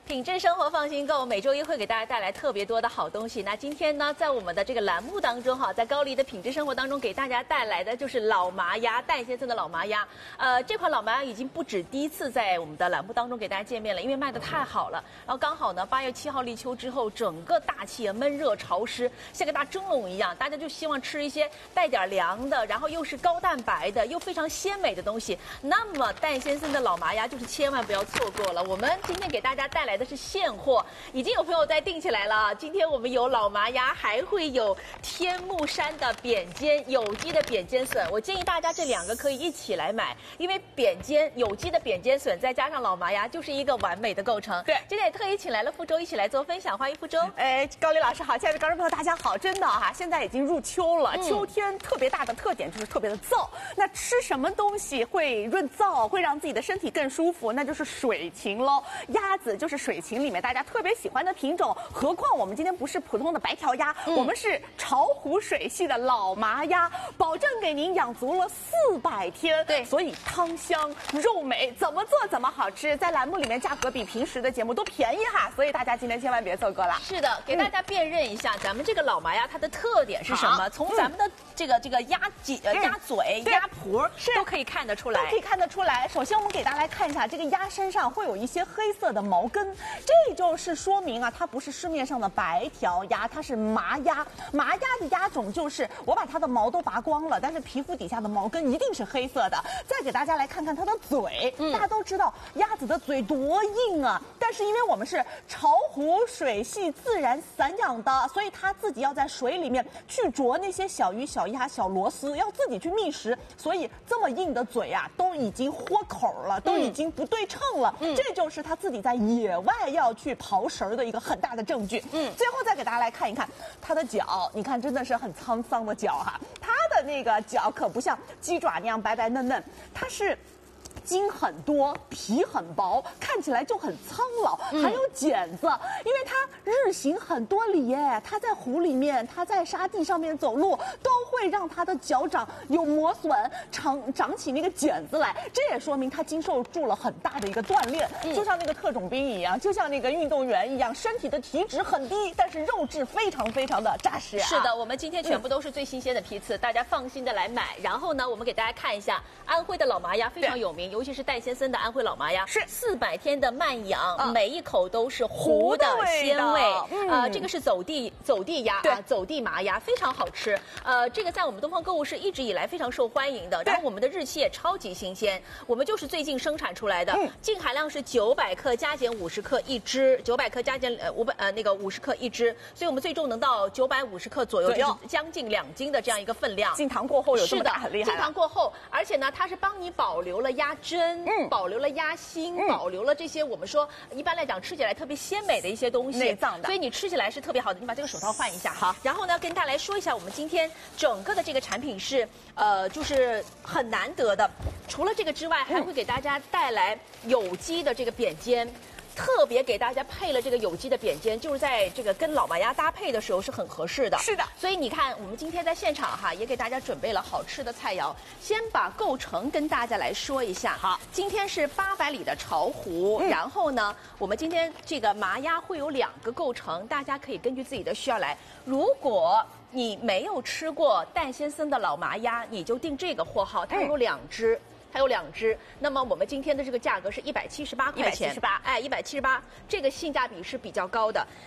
品质生活放心购，每周一会给大家带来特别多的好东西。那今天呢，在我们的这个栏目当中哈，在高丽的品质生活当中，给大家带来的就是老麻鸭，戴先生的老麻鸭。这款老麻鸭已经不止第一次在我们的栏目当中给大家见面了，因为卖的太好了。然后刚好呢，8月7号立秋之后，整个大气啊闷热潮湿，像个大蒸笼一样，大家就希望吃一些带点凉的，然后又是高蛋白的，又非常鲜美的东西。那么戴先生的老麻鸭就是千万不要错过了。我们今天给大家带来的是现货，已经有朋友在订起来了。今天我们有老麻鸭，还会有天目山的扁尖有机的扁尖笋。我建议大家这两个可以一起来买，因为有机的扁尖笋再加上老麻鸭就是一个完美的构成。 对， 今天也特意请来了傅周一起来做分享，欢迎傅周。 高丽老师好，亲爱的观众朋友大家好，真的哈，现在已经入秋了，秋天特别大的特点就是特别的燥。那吃什么东西会润燥，会让自己的身体更舒服？那就是水禽喽。鸭子就是水禽里面大家特别喜欢的品种，何况我们今天不是普通的白条鸭，我们是巢湖水系的老麻鸭，保证给您养足了400天。 对， 所以汤香肉美，怎么做怎么好吃。在栏目里面价格比平时的节目都便宜哈，所以大家今天千万别错过了。 是的，给大家辨认一下，咱们这个老麻鸭它的特点是什么？从咱们的这个鸭嘴、鸭蹼都可以看得出来， 都可以看得出来。首先，我们给大家来看一下，这个鸭身上会有一些黑色的毛根，这就是说明啊，它不是市面上的白条鸭，它是麻鸭。麻鸭的鸭种就是我把它的毛都拔光了，但是皮肤底下的毛根一定是黑色的。再给大家来看看它的嘴，大家都知道鸭子的嘴多硬啊，但是因为我们是巢湖水系自然散养的，所以它自己要在水里面去啄那些小鱼、小鸭、小螺丝，要自己去觅食，所以这么硬的嘴啊，都已经豁口了，都已经不对称了。这就是它自己在野外要去刨食儿的一个很大的证据。最后再给大家来看一看它的脚，你看真的是很沧桑的脚哈，它的那个脚可不像鸡爪那样白白嫩嫩，它是筋很多，皮很薄，看起来就很苍老，还有茧子，因为它日行很多里耶，它在湖里面，它在沙地上面走路，都会让它的脚掌有磨损，长起那个茧子来，这也说明它经受住了很大的一个锻炼，就像那个特种兵一样，就像那个运动员一样，身体的体脂很低，但是肉质非常非常的扎实啊。 是的，我们今天全部都是最新鲜的批次，大家放心的来买。然后呢，我们给大家看一下安徽的老麻鸭非常有名，尤其是戴先生的安徽老麻鸭，是400天的慢养，每一口都是湖的鲜味。这个是走地鸭啊，走地麻鸭非常好吃。这个在我们东方购物市一直以来非常受欢迎的。然后我们的日期也超级新鲜，我们就是最近生产出来的，净含量是900克加减50克一只，900克加减50克一只，所以我们最重能到950克左右，就是将近2斤的这样一个分量。 进糖过后有这么大，很厉害。 进糖过后，而且呢，它是帮你保留了鸭胗，保留了鸭心，保留了这些我们说一般来讲吃起来特别鲜美的一些东西， 内脏的， 所以你吃起来是特别好的。你把这个手套换一下， 好。 然后呢，跟大家来说一下，我们今天整个的这个产品是就是很难得的。除了这个之外，还会给大家带来有机的这个扁尖。特别给大家配了这个有机的扁尖，就是在这个跟老麻鸭搭配的时候是很合适的。 是的， 所以你看，我们今天在现场哈，也给大家准备了好吃的菜肴。先把构成跟大家来说一下。 好， 今天是800里的巢湖，然后呢，我们今天这个麻鸭会有2个构成，大家可以根据自己的需要来。如果你没有吃过戴先生的老麻鸭，你就订这个货号，它有2只。那么我们今天的这个价格是178块钱，178，178，这个性价比是比较高的。